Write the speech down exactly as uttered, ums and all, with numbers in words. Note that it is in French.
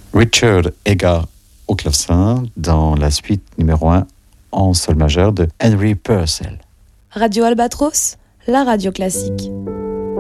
Richard Egar au clavecin dans la suite numéro un en sol majeur de Henry Purcell. Radio Albatros, la radio classique.